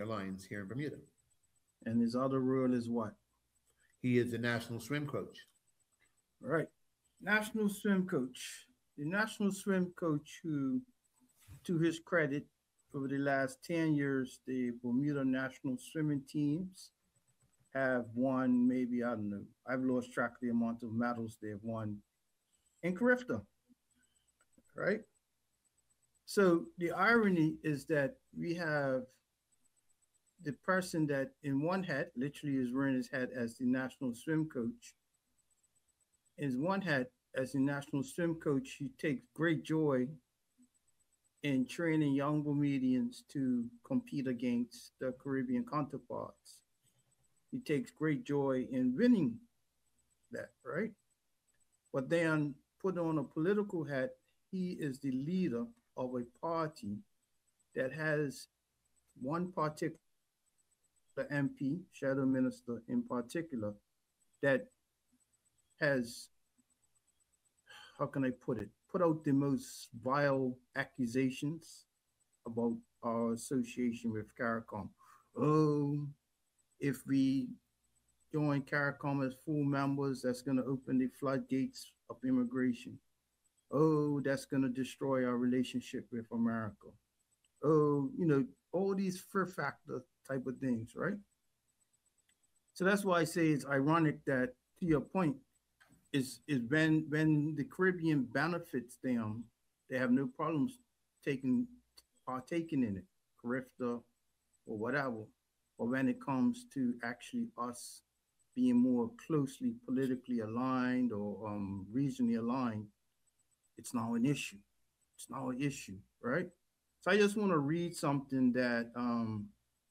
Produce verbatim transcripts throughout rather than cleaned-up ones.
Airlines here in Bermuda. And his other role is what? He is the national swim coach. Right. National swim coach. The national swim coach who, to his credit, over the last ten years, the Bermuda national swimming teams have won maybe, I don't know, I've lost track of the amount of medals they've won in Carifta, right? So the irony is that we have the person that in one hat literally is wearing his hat as the national swim coach. Is one hat as the national swim coach, he takes great joy in training young Bermudians to compete against their Caribbean counterparts. He takes great joy in winning that, right? But then put on a political hat, he is the leader of a party that has one particular M P, shadow minister in particular, that has, how can I put it, put out the most vile accusations about our association with CARICOM. Oh, if we join CARICOM as full members, that's going to open the floodgates of immigration. Oh, that's going to destroy our relationship with America. Oh, you know, all these fear factor type of things, right? So that's why I say it's ironic that, to your point, is is when when the Caribbean benefits them, they have no problems taking partaking in it, Carifta or whatever. But when it comes to actually us being more closely politically aligned or um, regionally aligned, it's now an issue. It's now an issue, right? So I just want to read something that um,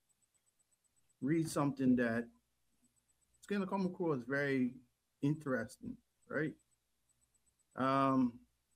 read something that it's going to come across very interesting, right? Um,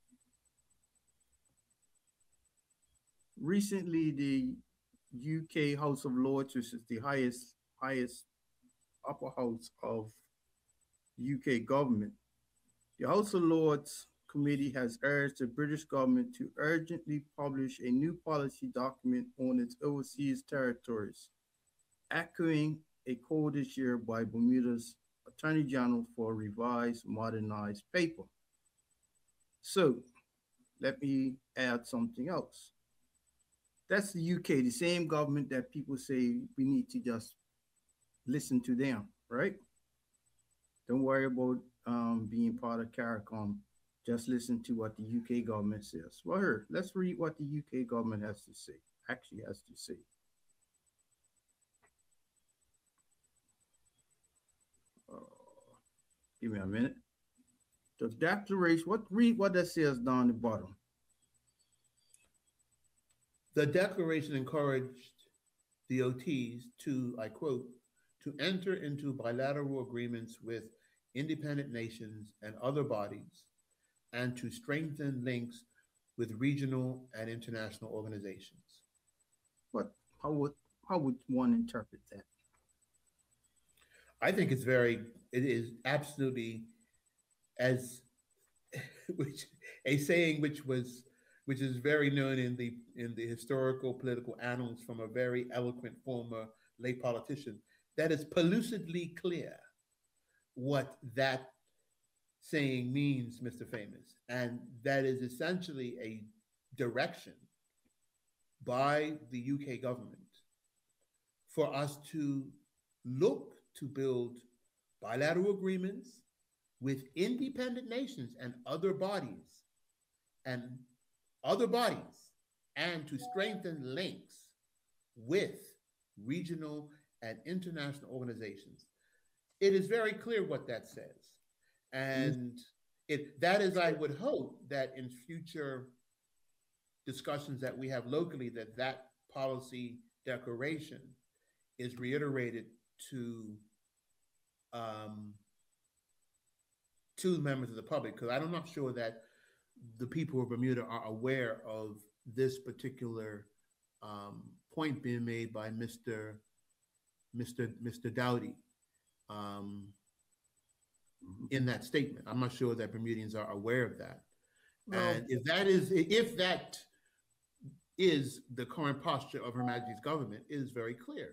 recently, the U K House of Lords, which is the highest highest upper house of U K government, the House of Lords committee has urged the British government to urgently publish a new policy document on its overseas territories, echoing a call this year by Bermuda's Attorney General for a revised, modernized paper. So let me add something else. That's the U K, the same government that people say we need to just listen to them, right? Don't worry about um, being part of CARICOM. Just listen to what the U K government says. Well, here, let's read what the U K government has to say, actually has to say. Uh, give me a minute. The declaration, what read what that says down the bottom. The declaration encouraged the O Ts to, I quote, to enter into bilateral agreements with independent nations and other bodies and to strengthen links with regional and international organizations. But how would how would one interpret that? I think it's very, it is absolutely as which a saying which was which is very known in the in the historical political annals from a very eloquent former lay politician, that is pellucidly clear what that saying means, Mister Famous. And that is essentially a direction by the U K government for us to look to build bilateral agreements with independent nations and other bodies and other bodies and to strengthen links with regional and international organizations. It is very clear what that says. And it that is, I would hope that in future discussions that we have locally, that that policy declaration is reiterated to um, to members of the public, because I'm not sure that the people of Bermuda are aware of this particular um, point being made by Mister Mister Mister Dowdy um, in that statement. I'm not sure that Bermudians are aware of that. Well, and if that is if that is the current posture of Her Majesty's government, it is very clear.